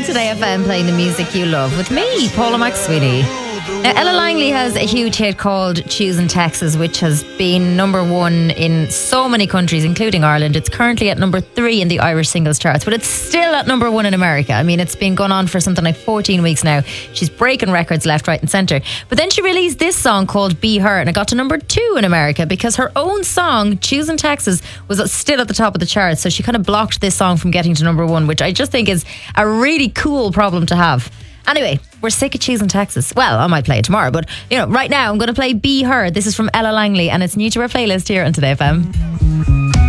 Today FM, playing the music you love with me, Paula McSweeney. Now, Ella Langley has a huge hit called Choosing Texas, which has been number one in so many countries, including Ireland. It's currently at number 3 in the Irish singles charts, but it's still at number 1 in America. I mean, it's been going on for something like 14 weeks now. She's breaking records left, right and centre. But then she released this song called Be Her, and it got to number 2 in America because her own song, Choosing Texas, was still at the top of the charts. So she kind of blocked this song from getting to number 1, which I just think is a really cool problem to have. Anyway, we're sick of Choosing Texas. Well, I might play it tomorrow, but right now I'm going to play Be Her. This is from Ella Langley and it's new to our playlist here on Today FM.